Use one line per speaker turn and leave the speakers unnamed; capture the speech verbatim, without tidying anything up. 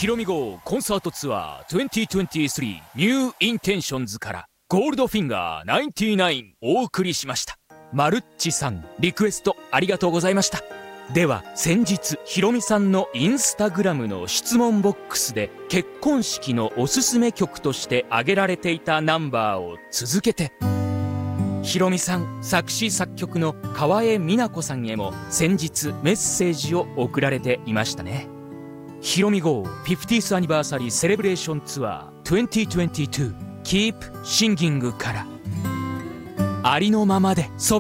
ヒロミ号コンサートツアーにせんにじゅうさんニューインテンションズからゴールドフィンガーナインティナインお送りしました。まるっちさんリクエストありがとうございました。では先日ヒロミさんのインスタグラムの質問ボックスで結婚式のおすすめ曲として挙げられていたナンバーを続けて、ヒロミさん作詞作曲の川江美奈子さんへも先日メッセージを送られていましたね。ヒロミ号 フィフティース アニバーサリーセレブレーションツアーにせんにじゅうに Keep Singing からありのままでそ